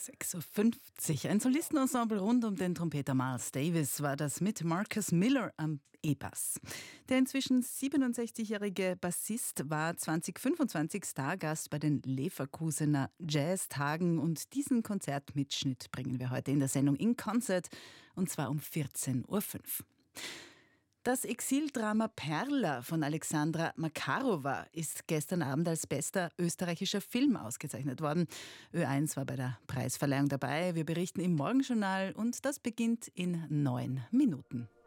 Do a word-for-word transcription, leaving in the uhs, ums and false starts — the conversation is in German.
sechs Uhr fünfzig. Ein Solistenensemble rund um den Trompeter Miles Davis war das mit Marcus Miller am E-Bass. Der inzwischen siebenundsechzigjährige Bassist war zwanzig fünfundzwanzig Stargast bei den Leverkusener Jazztagen und diesen Konzertmitschnitt bringen wir heute in der Sendung In Concert und zwar um vierzehn Uhr fünf. Das Exildrama Perla von Alexandra Makarova ist gestern Abend als bester österreichischer Film ausgezeichnet worden. Ö eins war bei der Preisverleihung dabei. Wir berichten im Morgenjournal und das beginnt in neun Minuten.